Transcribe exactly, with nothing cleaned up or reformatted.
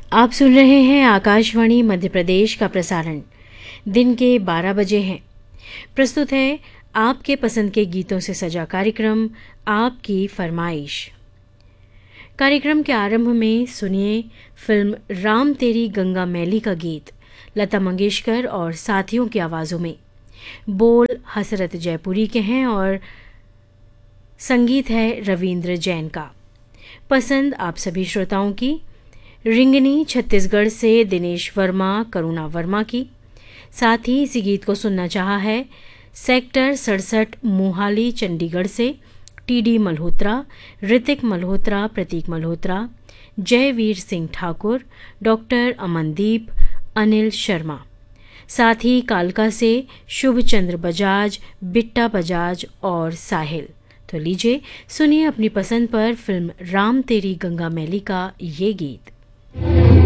आप सुन रहे हैं आकाशवाणी मध्य प्रदेश का प्रसारण। दिन के बारह बजे हैं। प्रस्तुत है आपके पसंद के गीतों से सजा कार्यक्रम आपकी फरमाइश। कार्यक्रम के आरंभ में सुनिए फिल्म राम तेरी गंगा मैली का गीत लता मंगेशकर और साथियों की आवाज़ों में। बोल हसरत जयपुरी के हैं और संगीत है रविंद्र जैन का। पसंद आप सभी श्रोताओं की। रिंगनी छत्तीसगढ़ से दिनेश वर्मा, करुणा वर्मा की। साथ ही इसी गीत को सुनना चाहा है सेक्टर सड़सठ मोहाली चंडीगढ़ से टीडी मल्होत्रा, ऋतिक मल्होत्रा, प्रतीक मल्होत्रा, जयवीर सिंह ठाकुर, डॉक्टर अमनदीप, अनिल शर्मा। साथ ही कालका से शुभ चंद्र बजाज, बिट्टा बजाज और साहिल। तो लीजिए सुनिए अपनी पसंद पर फिल्म राम तेरी गंगा मैली का ये गीत।